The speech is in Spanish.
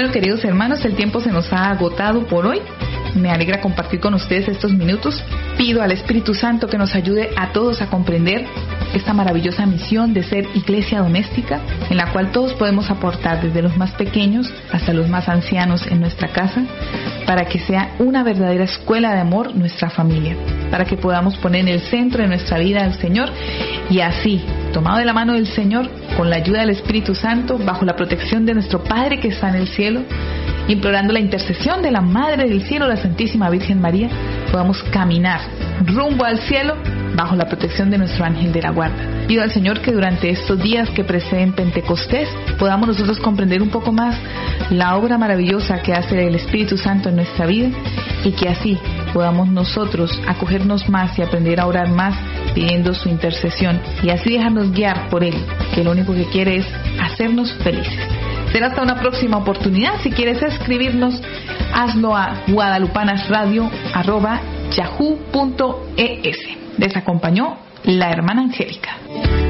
Bueno, queridos hermanos, el tiempo se nos ha agotado por hoy. Me alegra compartir con ustedes estos minutos. Pido al Espíritu Santo que nos ayude a todos a comprender esta maravillosa misión de ser iglesia doméstica, en la cual todos podemos aportar, desde los más pequeños hasta los más ancianos en nuestra casa, para que sea una verdadera escuela de amor nuestra familia, para que podamos poner en el centro de nuestra vida al Señor y así, tomado de la mano del Señor, con la ayuda del Espíritu Santo, bajo la protección de nuestro Padre que está en el cielo, implorando la intercesión de la Madre del Cielo, la Santísima Virgen María, podamos caminar rumbo al cielo bajo la protección de nuestro ángel de la guarda. Pido al Señor que durante estos días que preceden Pentecostés podamos nosotros comprender un poco más la obra maravillosa que hace el Espíritu Santo en nuestra vida y que así podamos nosotros acogernos más y aprender a orar más pidiendo su intercesión y así dejarnos guiar por Él, que lo único que quiere es hacernos felices. Será hasta una próxima oportunidad. Si quieres escribirnos, hazlo a guadalupanasradio@yahoo.es. Les acompañó la hermana Angélica.